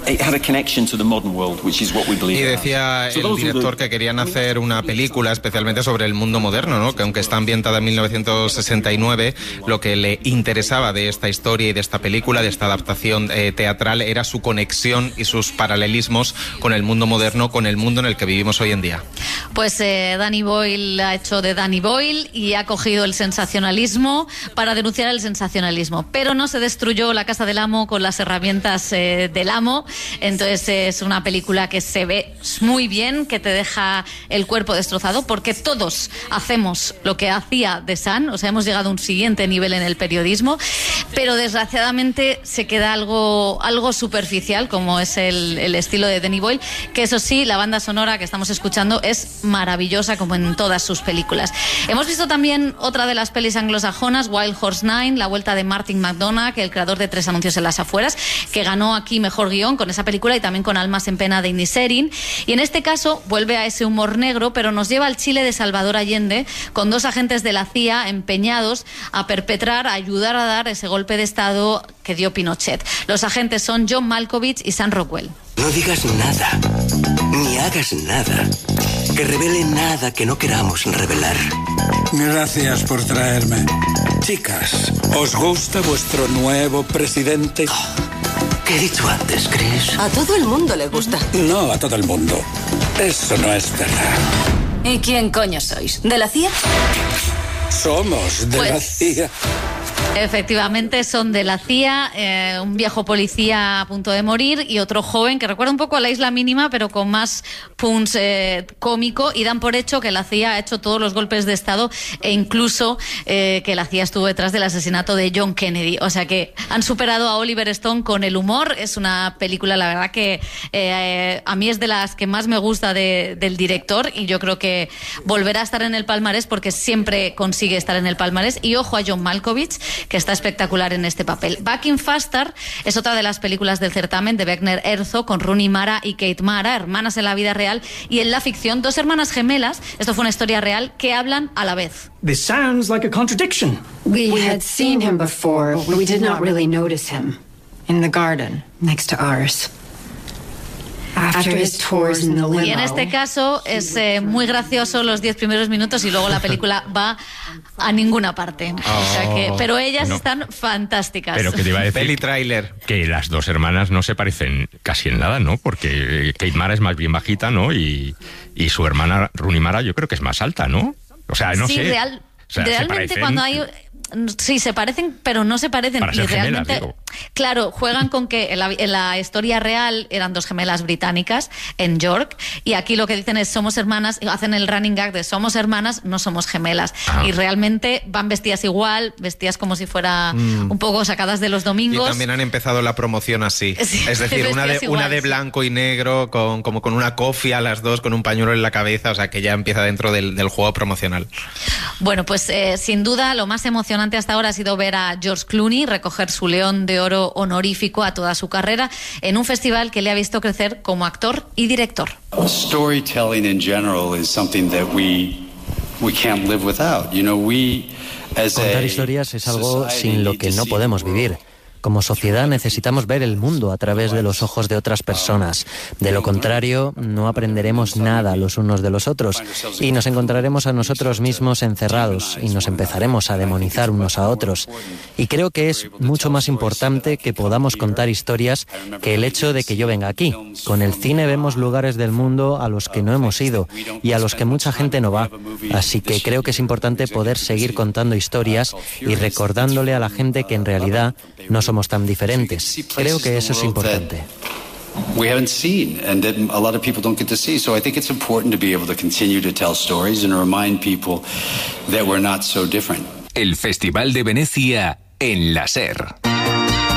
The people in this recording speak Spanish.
Y decía el director que querían hacer una película especialmente sobre el mundo moderno, ¿no? Que aunque está ambientada en 1969, lo que le interesaba de esta historia y de esta película, de esta adaptación teatral, era su conexión y sus paralelismos con el mundo moderno, con el mundo en el que vivimos hoy en día. Pues Danny Boyle ha hecho de Danny Boyle y ha cogido el sensacionalismo para denunciar el sensacionalismo, pero no se destruyó la casa del amo con las herramientas del amo. Entonces es una película que se ve muy bien, que te deja el cuerpo destrozado, porque todos hacemos lo que hacía The Sun, o sea, hemos llegado a un siguiente nivel en el periodismo, pero desgraciadamente se queda algo superficial, como es el estilo de Danny Boyle, que eso sí, la banda sonora que estamos escuchando es maravillosa, como en todas sus películas. Hemos visto también otra de las pelis anglosajonas, Wild Horse 9, la vuelta de Martin McDonagh, el creador de 3 anuncios en las afueras, que ganó aquí mejor guión con esa película, y también con Almas en pena de Inisherin. Y en este caso vuelve a ese humor negro, pero nos lleva al Chile de Salvador Allende, con 2 agentes de la CIA empeñados a perpetrar, a ayudar a dar ese golpe de Estado que dio Pinochet. Los agentes son John Malkovich y Sam Rockwell. No digas nada, ni hagas nada, que revele nada que no queramos revelar. Gracias por traerme. Chicas, ¿os gusta vuestro nuevo presidente? ¿Qué he dicho antes, Chris? A todo el mundo le gusta. No, a todo el mundo. Eso no es verdad. ¿Y quién coño sois? ¿De la CIA? Somos de la CIA. Efectivamente, son de la CIA, un viejo policía a punto de morir y otro joven que recuerda un poco a La Isla Mínima, pero con más punch cómico, y dan por hecho que la CIA ha hecho todos los golpes de Estado e incluso que la CIA estuvo detrás del asesinato de John Kennedy. O sea que han superado a Oliver Stone con el humor. Es una película, la verdad, que a mí es de las que más me gusta del director, y yo creo que volverá a estar en el palmarés porque siempre consigue estar en el palmarés. Y ojo a John Malkovich, que está espectacular en este papel. Back in Faster es otra de las películas del certamen de Wagner Herzog, con Rooney Mara y Kate Mara, hermanas en la vida real y en la ficción, 2 hermanas gemelas, esto fue una historia real, que hablan a la vez. This sounds like a contradiction. We had seen him before, but we did not really notice him. In the garden, next to ours. Y en este caso es muy gracioso los 10 primeros minutos y luego la película va a ninguna parte. O sea que, pero ellas están fantásticas. Pero que te iba a decir Peli tráiler. Que las 2 hermanas no se parecen casi en nada, ¿no? Porque Kate Mara es más bien bajita, ¿no? Y su hermana Rooney Mara yo creo que es más alta, ¿no? O sea, no sé. O sea, realmente cuando hay... Sí, se parecen, pero no se parecen. Para ser y realmente, gemelas, digo. Claro, juegan con que en la historia real eran 2 gemelas británicas en York, y aquí lo que dicen es somos hermanas, hacen el running gag de somos hermanas, no somos gemelas. Y realmente van vestidas igual, vestidas como si fuera un poco sacadas de los domingos. Y también han empezado la promoción así. Sí, es decir, una de sí. blanco y negro, como con una cofia las 2, con un pañuelo en la cabeza, o sea que ya empieza dentro del juego promocional. Bueno, pues sin duda lo más emocionante hasta ahora ha sido ver a George Clooney recoger su León de Oro honorífico a toda su carrera en un festival que le ha visto crecer como actor y director. Storytelling in general is something that we can't live without. You know, Contar historias es algo sin lo que no podemos vivir. Como sociedad necesitamos ver el mundo a través de los ojos de otras personas. De lo contrario, no aprenderemos nada los unos de los otros y nos encontraremos a nosotros mismos encerrados y nos empezaremos a demonizar unos a otros. Y creo que es mucho más importante que podamos contar historias que el hecho de que yo venga aquí. Con el cine vemos lugares del mundo a los que no hemos ido y a los que mucha gente no va. Así que creo que es importante poder seguir contando historias y recordándole a la gente que en realidad no somos tan diferentes. Creo que eso es importante. We haven't seen and that a lot of people don't get to see. So I think it's important to be able to continue to tell stories and to remind people that we're not so different. El Festival de Venecia en la SER.